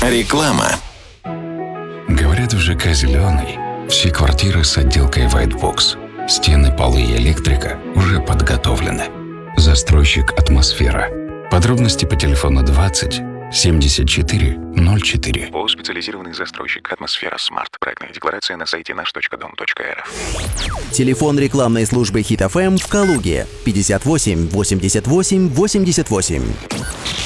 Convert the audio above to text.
Реклама. Говорят, в ЖК «Зеленый» все квартиры с отделкой White Box. Стены, полы и электрика уже подготовлены. Застройщик «Атмосфера». Подробности по телефону 20 74 04. ООО «Специализированный застройщик «Атмосфера Смарт». Проектная декларация на сайте наш.дом.рф. Телефон рекламной службы Hit FM в Калуге 58 88 88.